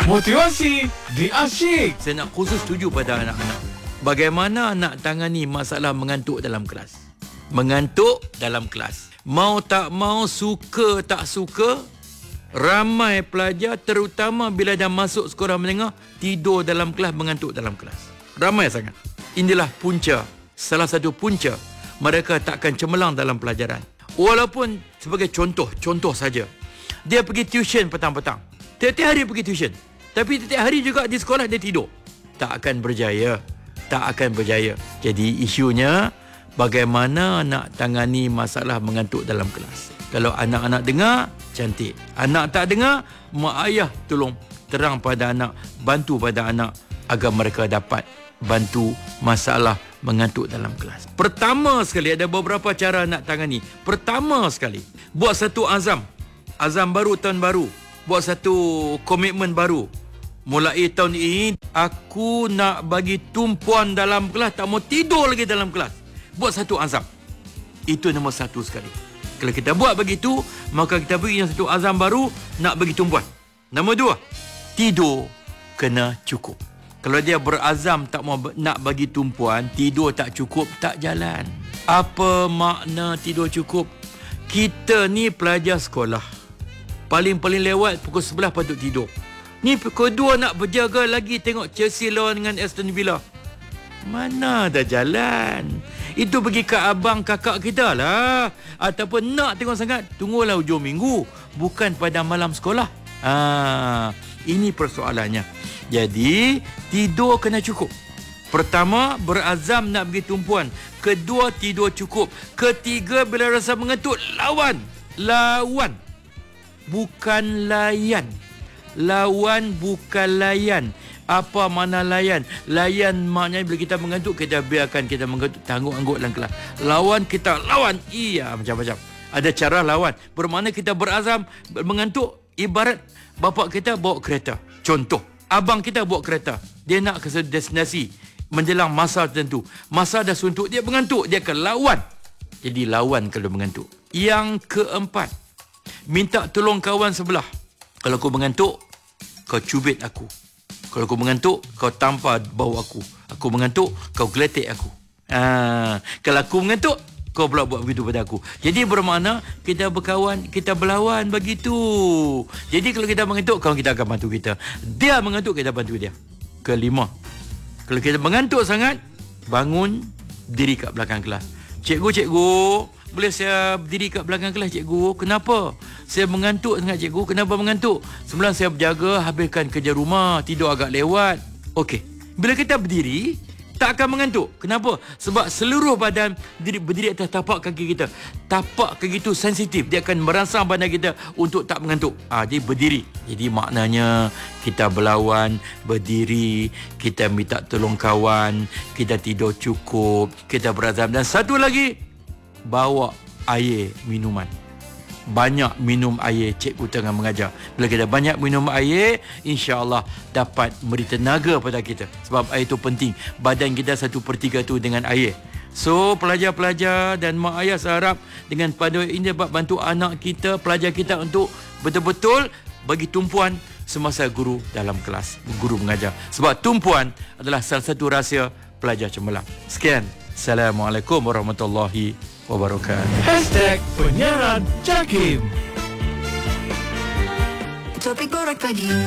Motivasi di Asyik. Saya nak khusus tuju pada anak-anak. Bagaimana nak tangani masalah mengantuk dalam kelas. Mengantuk dalam kelas. Mau tak mau, suka tak suka, ramai pelajar terutama bila dah masuk sekolah menengah tidur dalam kelas, mengantuk dalam kelas. Ramai sangat. Inilah punca, salah satu punca mereka takkan cemerlang dalam pelajaran. Walaupun sebagai contoh saja. Dia pergi tuition petang-petang. Tiap-tiap hari pergi tuition. Tapi tiap hari juga di sekolah dia tidur. Tak akan berjaya. Jadi isunya bagaimana nak tangani masalah mengantuk dalam kelas. Kalau anak-anak dengar, cantik. Anak tak dengar, mak ayah tolong terang pada anak, bantu pada anak agar mereka dapat bantu masalah mengantuk dalam kelas. Pertama sekali, ada beberapa cara nak tangani. Pertama sekali, buat satu azam baru tahun baru. Buat satu komitmen baru. Mulai tahun ini, aku nak bagi tumpuan dalam kelas, tak mau tidur lagi dalam kelas. Buat satu azam. Itu nombor satu sekali. Kalau kita buat begitu, maka kita beri yang satu azam baru, nak bagi tumpuan. Nombor dua, tidur kena cukup. Kalau dia berazam tak mau nak bagi tumpuan, tidur tak cukup, tak jalan. Apa makna tidur cukup? Kita ni pelajar sekolah. Paling lewat pukul 11 patut tidur. Ni pukul 2 nak berjaga lagi tengok Chelsea lawan dengan Aston Villa. Mana dah jalan? Itu pergi ke abang kakak kita lah. Ataupun nak tengok sangat, tunggulah hujung minggu. Bukan pada malam sekolah. Ini persoalannya. Jadi, tidur kena cukup. Pertama, berazam nak bagi tumpuan. Kedua, tidur cukup. Ketiga, bila rasa mengantuk, lawan. Bukan layan. Lawan bukan layan. Apa makna layan? Layan maknanya bila kita mengantuk, kita biarkan kita mengantuk, tangguh-anggut dalam kelas. Lawan, kita lawan. Iya, macam-macam. Ada cara lawan. Bermakna kita berazam mengantuk, ibarat bapa kita bawa kereta. Contoh, abang kita bawa kereta. Dia nak ke destinasi menjelang masa tertentu. Masa dah suntuk, dia mengantuk, dia akan lawan. Jadi lawan kalau mengantuk. Yang keempat, minta tolong kawan sebelah. Kalau kau mengantuk, kau cubit aku. Kalau kau mengantuk, kau tampar bau aku. Aku mengantuk, kau geletek aku. Kalau aku mengantuk, kau pula buat begitu pada aku. Jadi bermakna kita berkawan, kita berlawan begitu. Jadi kalau kita mengantuk, kawan kita akan bantu kita. Dia mengantuk, kita bantu dia. Kelima, kalau kita mengantuk sangat, bangun, diri kat belakang kelas. Cikgu, boleh saya berdiri kat belakang kelas, cikgu? Kenapa? Saya mengantuk sangat, cikgu. Kenapa mengantuk? Sebelum saya berjaga, habiskan kerja rumah, tidur agak lewat. Okey. Bila kita berdiri, tak akan mengantuk. Kenapa? Sebab seluruh badan berdiri atas tapak kaki kita. Tapak kaki itu sensitif. Dia akan merangsang badan kita untuk tak mengantuk. Jadi berdiri. Jadi maknanya kita berlawan, berdiri, kita minta tolong kawan, kita tidur cukup, kita berazam. Dan satu lagi, bawa air minuman. Banyak minum air, cikgu tengah mengajar. Bila kita banyak minum air, insya-Allah dapat memberi tenaga pada kita. Sebab air itu penting. Badan kita 1/3 tu dengan air. So, pelajar-pelajar dan mak ayah saya harap dengan pada ini dapat bantu anak kita, pelajar kita untuk betul-betul bagi tumpuan semasa guru dalam kelas, guru mengajar. Sebab tumpuan adalah salah satu rahsia pelajar cemerlang. Sekian. Assalamualaikum warahmatullahi wabarakatuh. #penyiaran Jakim. Topik borak pagi.